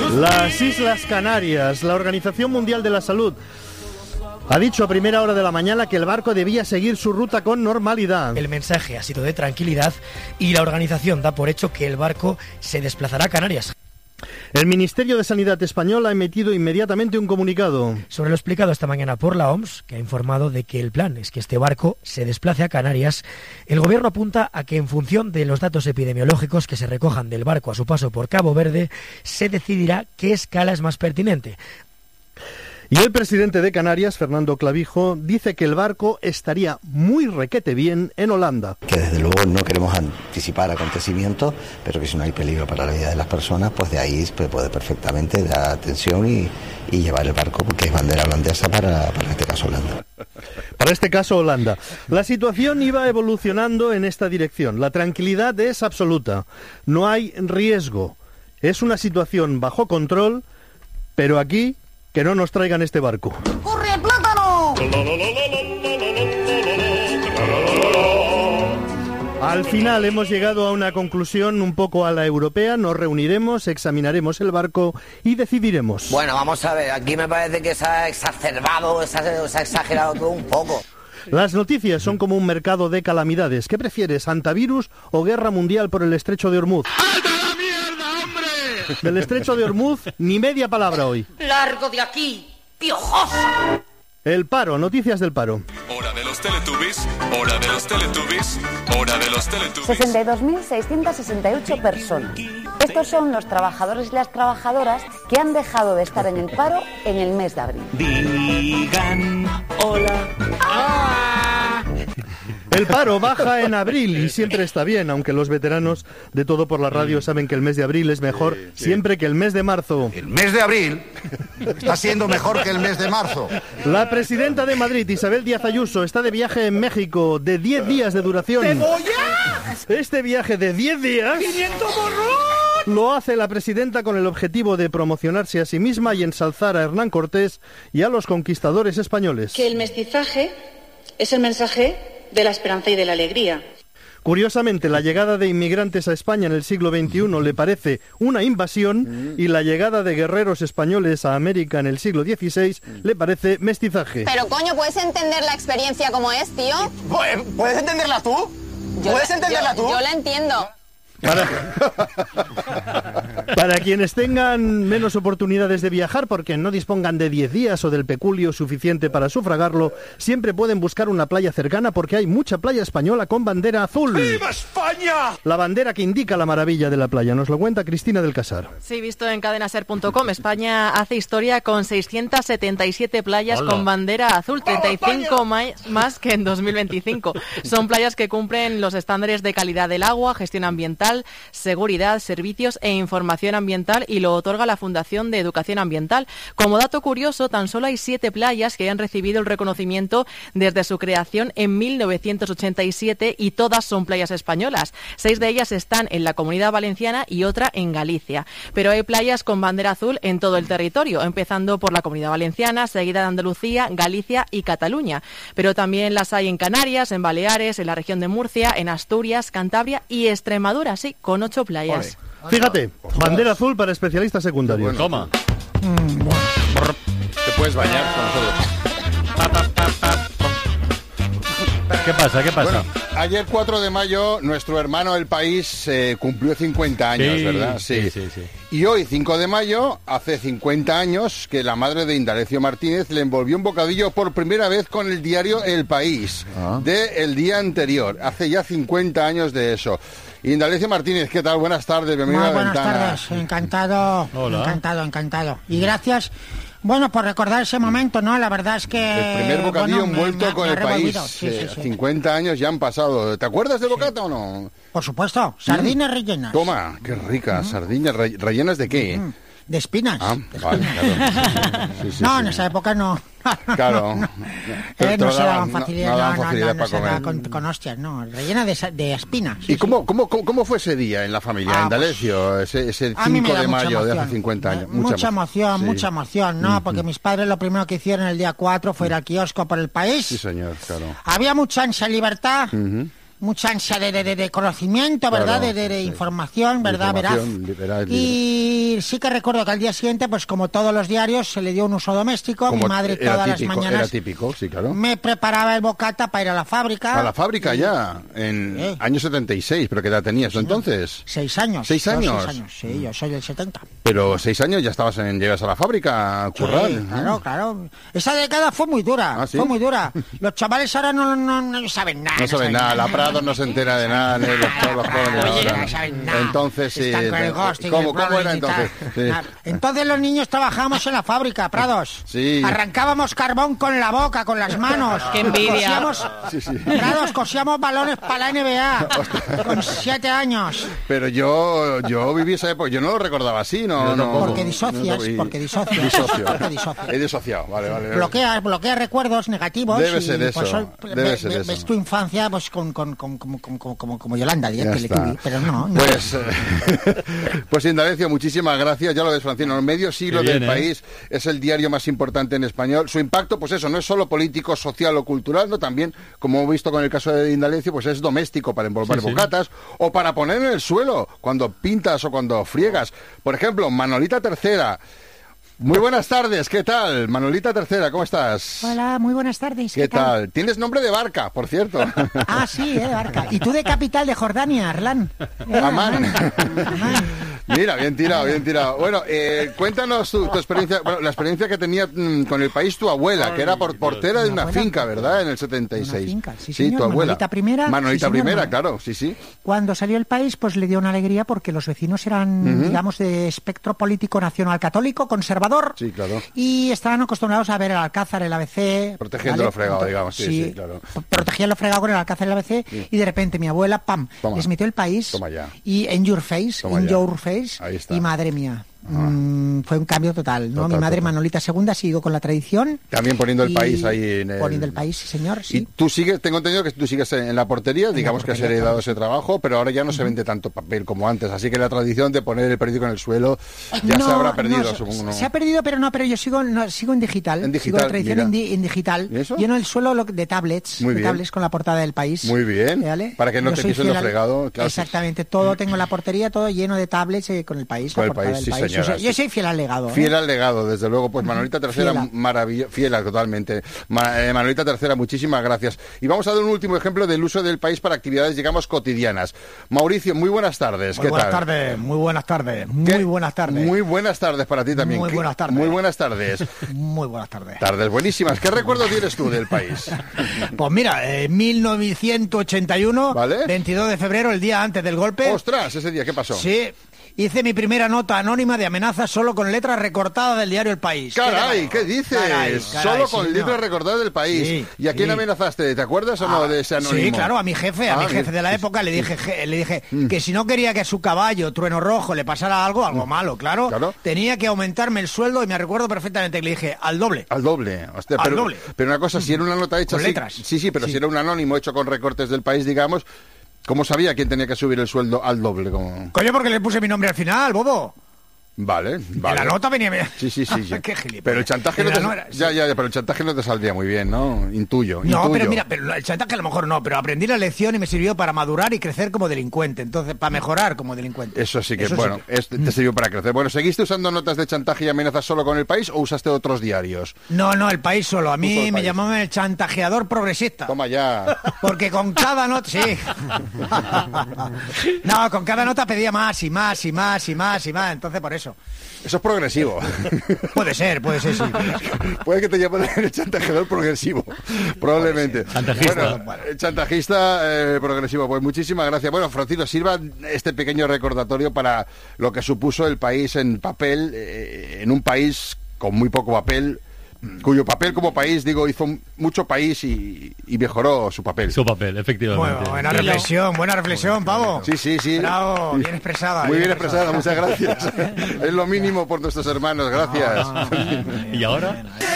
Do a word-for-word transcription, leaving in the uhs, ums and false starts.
Las Islas Canarias, la Organización Mundial de la Salud ha dicho a primera hora de la mañana que el barco debía seguir su ruta con normalidad. El mensaje ha sido de tranquilidad y la organización da por hecho que el barco se desplazará a Canarias. El Ministerio de Sanidad español ha emitido inmediatamente un comunicado. Sobre lo explicado esta mañana por la O M S, que ha informado de que el plan es que este barco se desplace a Canarias, el Gobierno apunta a que en función de los datos epidemiológicos que se recojan del barco a su paso por Cabo Verde, se decidirá qué escala es más pertinente. Y el presidente de Canarias, Fernando Clavijo, dice que el barco estaría muy requete bien en Holanda. Que desde luego no queremos anticipar acontecimientos, pero que si no hay peligro para la vida de las personas, pues de ahí se puede perfectamente dar atención y, y llevar el barco, porque es bandera holandesa para, para este caso Holanda. Para este caso Holanda. La situación iba evolucionando en esta dirección. La tranquilidad es absoluta. No hay riesgo. Es una situación bajo control, pero aquí que no nos traigan este barco. ¡Corre, plátano! Al final hemos llegado a una conclusión un poco a la europea. Nos reuniremos, examinaremos el barco y decidiremos. Bueno, vamos a ver, aquí me parece que se ha exacerbado, se ha, se ha exagerado todo un poco. Las noticias son como un mercado de calamidades. ¿Qué prefieres, antivirus o guerra mundial por el estrecho de Hormuz? ¡Alta la mierda, hombre! Del estrecho de Hormuz, ni media palabra hoy. ¡Largo de aquí, piojoso! El paro, noticias del paro. Hora de los Teletubbies, hora de los Teletubbies, hora de los Teletubbies. sesenta y dos mil seiscientas sesenta y ocho personas. Estos son los trabajadores y las trabajadoras que han dejado de estar en el paro en el mes de abril. Digan hola. ¡Ah! El paro baja en abril y siempre está bien, aunque los veteranos de Todo por la Radio saben que el mes de abril es mejor sí, sí. siempre que el mes de marzo. El mes de abril está siendo mejor que el mes de marzo. La presidenta de Madrid, Isabel Díaz Ayuso, está de viaje en México de diez días de duración. ¡Cebolla! Este viaje de diez días... ¡quinientos borrón! Lo hace la presidenta con el objetivo de promocionarse a sí misma y ensalzar a Hernán Cortés y a los conquistadores españoles. Que el mestizaje es el mensaje de la esperanza y de la alegría. Curiosamente, la llegada de inmigrantes a España en el siglo veintiuno le parece una invasión y la llegada de guerreros españoles a América en el siglo dieciséis le parece mestizaje. Pero coño, ¿puedes entender la experiencia como es, tío? ¿Puedes entenderla tú? Yo ¿Puedes la, entenderla yo, tú? Yo la entiendo. Para, para quienes tengan menos oportunidades de viajar porque no dispongan de diez días o del peculio suficiente para sufragarlo, siempre pueden buscar una playa cercana porque hay mucha playa española con bandera azul. ¡Viva España! La bandera que indica la maravilla de la playa. Nos lo cuenta Cristina del Casar. Sí, visto en cadenaser punto com, España hace historia con seiscientas setenta y siete playas Hola. con bandera azul, treinta y cinco más, más que en dos mil veinticinco. Son playas que cumplen los estándares de calidad del agua, gestión ambiental, seguridad, servicios e información ambiental y lo otorga la Fundación de Educación Ambiental. Como dato curioso, tan solo hay siete playas que han recibido el reconocimiento desde su creación en mil novecientos ochenta y siete y todas son playas españolas. Seis de ellas están en la Comunidad Valenciana y otra en Galicia. Pero hay playas con bandera azul en todo el territorio, empezando por la Comunidad Valenciana, seguida de Andalucía, Galicia y Cataluña. Pero también las hay en Canarias, en Baleares, en la región de Murcia, en Asturias, Cantabria y Extremadura. Sí, con ocho playas. Vale. Fíjate, bandera azul para especialistas secundarios. Bueno. Toma. Mm, bueno. Te puedes bañar con nosotros. ¿Qué pasa? ¿Qué pasa? Bueno, ayer cuatro de mayo nuestro hermano El País eh, cumplió cincuenta años, sí, ¿verdad? Sí. Sí, sí, sí. Y hoy, cinco de mayo, hace cincuenta años que la madre de Indalecio Martínez le envolvió un bocadillo por primera vez con el diario El País ah. del día anterior. Hace ya cincuenta años de eso. Indalecio Martínez, ¿qué tal? Buenas tardes, bienvenido Muy a la buenas ventana. tardes, encantado, Hola. encantado, encantado. Y gracias, bueno, por recordar ese momento, ¿no? La verdad es que... El primer bocadillo bueno, envuelto me, me, con me El País. Sí, sí, sí. cincuenta años ya han pasado. ¿Te acuerdas de bocata sí. o no? Por supuesto, sardinas mm. rellenas. Toma, qué rica, mm. sardinas re rellenas de qué. Mm. De espinas. Ah, de vale, espinas. Claro. Sí, sí, no, sí. en esa época no. Claro. no, eh, no se daban facilidad, no, no, no, facilidad no, no, no se daba con, con hostias, no, rellena de, de espinas. Sí, ¿Y cómo, sí. cómo, cómo, cómo fue ese día en la familia, ah, en Indalecio, pues, ese, ese cinco de mayo de hace cincuenta años? Mucha, mucha emoción, sí. mucha emoción, ¿no? Mm-hmm. Porque mis padres lo primero que hicieron el día cuatro fue ir al kiosco por El País. Sí, señor, claro. Había mucha ansia de libertad. Mm-hmm. mucha ansia de, de, de conocimiento, ¿verdad? Claro, de, de, de sí. información, ¿verdad? Información, Veraz. liberal, Y sí que recuerdo que al día siguiente, pues como todos los diarios, se le dio un uso doméstico. Como Mi madre era todas típico, las mañanas Era típico, sí, claro. me preparaba el bocata para ir a la fábrica. A la fábrica y- ya, en Sí. año setenta y seis, pero ¿qué edad tenías tú entonces? Seis años. ¿Seis Yo años? Seis años, sí, yo soy del setenta. Pero seis años ya estabas en, llegas a la fábrica a currar. Sí, claro, claro. Esa década fue muy dura, ¿Ah, sí? fue muy dura. Los chavales ahora no, no, no saben nada. No saben nada, la Prado no se entera de nada, ni los, todos los jóvenes Oye, ahora. no saben nada. Entonces sí. Están con el ghosting, ¿Cómo, el cómo era blowing y tal. entonces? Sí. Nada. Entonces los niños trabajábamos en la fábrica, Prados. Sí. Arrancábamos carbón con la boca, con las manos. ¡Qué envidia! Cosíamos, Sí, sí. Prados, cosíamos balones para la N B A con siete años. Pero yo, yo viví esa época, yo no lo recordaba así, no. no Porque no, disocias, no, y- porque disocias. Disocio. Porque disocias. He disociado, vale, vale. vale. Bloquea, bloquea recuerdos negativos. Debe y, ser eso, pues, hoy debe ve- ser ve- eso. ves tu infancia pues con, con, con, como, como, como, como, como Yolanda, Ya ya que le está. tuve, pero no, no. Pues, eh, pues Indalecio, muchísimas gracias. Ya lo ves, Francino, medio siglo Qué bien, del ¿eh? país, es el diario más importante en español. Su impacto, pues eso, no es solo político, social o cultural, no, también, como hemos visto con el caso de Indalecio, pues es doméstico para envolver Sí, sí. bocatas o para poner en el suelo cuando pintas o cuando friegas. Por ejemplo, Manolita Tercera. Muy buenas tardes, ¿qué tal? Manolita Tercera, ¿cómo estás? Hola, muy buenas tardes. ¿Qué tal? Tienes nombre de barca, por cierto. Ah, sí, eh, Barca. Y tú de capital de Jordania, Arlan. Eh, Amán. Mira, bien tirado, bien tirado. Bueno, eh, cuéntanos tu, tu experiencia, bueno, la experiencia que tenía mm, con el país tu abuela, que era por, portera de una abuela. finca, ¿verdad? En el setenta y seis. Una finca, sí, sí, señor. tu abuela. Manolita Primera, Manolita sí, señor, Primera, Man- claro, sí, sí. Cuando salió el país, pues le dio una alegría porque los vecinos eran, Ujú. digamos, de espectro político nacional católico, conservador, Sí, claro. y estaban acostumbrados a ver el Alcázar, el A B C. Protegiendo lo fregado, digamos, sí, sí, claro. Protegían lo fregado con el Alcázar, el A B C, Sí. y de repente mi abuela, pam, Toma. les metió el país. Toma ya. Y en your face, Toma en ya. your face, Ahí está. y madre mía. mm, fue un cambio total, ¿no? Total, Mi madre total. Manolita segunda siguió con la tradición. También poniendo el y país ahí en el... Poniendo el país, sí, señor, Y sí. tú sigues, tengo entendido que tú sigues en la portería, digamos que has portería, heredado claro. ese trabajo, pero ahora ya no se vende tanto papel como antes, así que la tradición de poner el periódico en el suelo ya se No, habrá perdido, no, se- supongo. ¿no? Se ha perdido, pero no, pero yo sigo, no, sigo en digital. En Sigo digital, la tradición mira. en, di- en digital. ¿Y eso? Lleno el suelo lo- de tablets, Muy de bien. tablets con la portada del país. Muy bien, ¿Vale? para que no Yo te soy pisen lo fiel al- fregado, claro. Exactamente, todo tengo en la portería, todo lleno de tablets eh, con el país, Con la el portada país, del sí, país. Yo señora, soy, yo sí. soy fiel al legado. ¿eh? Fiel al legado, desde luego. Pues Manolita Tercera, Fiela. maravillosa, fiela totalmente. Ma- eh, Manolita Tercera, muchísimas gracias. Y vamos a dar un último ejemplo del uso del país para actividades, digamos, cotidianas. Mauricio, muy buenas tardes. Muy ¿Qué buenas tal? tardes, muy buenas tardes, muy ¿Qué? buenas tardes. Muy buenas tardes para ti también. Muy ¿Qué? buenas tardes. Muy buenas tardes. Muy buenas tardes. Tardes buenísimas. ¿Qué recuerdo tienes tú del país? Pues mira, en mil novecientos ochenta y uno, ¿Vale? veintidós de febrero, el día antes del golpe. ¡Ostras! Ese día, ¿qué pasó? Sí, hice mi primera nota anónima de amenaza solo con letras recortadas del diario El País. ¡Caray! ¿Qué dices? Caray, caray, Solo con sí, letras señor. recordadas del país. Sí, ¿Y a quién sí. amenazaste? ¿Te acuerdas o no Ah, de ese anónimo? Sí, claro, a mi jefe, a Ah, mi jefe bien. de la época le dije, je- le dije que si no quería que a su caballo, Trueno Rojo, le pasara algo, algo malo, claro, Claro. tenía que aumentarme el sueldo y me recuerdo perfectamente que le dije al doble. Al doble. Hostia, Al pero, doble. pero una cosa, si era una nota hecha Con así- letras. Sí, sí, pero Sí. si era un anónimo hecho con recortes del país, digamos, ¿cómo sabía quién tenía que subir el sueldo al doble? Como... Coño, porque le puse mi nombre al final, bobo. Vale, vale. En la nota venía... Sí, sí, sí. sí. Qué gilipollas. Pero el chantaje no En la te... no era- ya, ya, ya, pero el chantaje no te saldría muy bien, ¿no? Intuyo, No, intuyo. pero mira, pero el chantaje a lo mejor no, pero aprendí la lección y me sirvió para madurar y crecer como delincuente. Entonces, para mejorar como delincuente. Eso sí que, Eso sí bueno, que- es- te sirvió para crecer. Bueno, ¿seguiste usando notas de chantaje y amenazas solo con el país o usaste otros diarios? No, no, el país solo. A Justo mí el me país. llamaban el chantajeador progresista. Toma ya. Porque con cada nota... Sí. No, con cada nota pedía más y más y más y más y más. Entonces, por eso. Eso es progresivo. Puede ser, puede ser, sí. Puede que te llamen el chantajeador progresivo, probablemente. Chantajista. Bueno, el chantajista eh, progresivo. Pues muchísimas gracias. Bueno, Francino, sirva este pequeño recordatorio para lo que supuso el país en papel, eh, en un país con muy poco papel, cuyo papel como país, digo, hizo mucho país y, y mejoró su papel. Su papel, efectivamente. Bueno, buena reflexión, buena reflexión, pavo. Sí, sí, sí. Bravo, bien expresada. Muy bien expresada, muchas gracias. Es lo mínimo por nuestros hermanos, gracias. ¿Y ahora?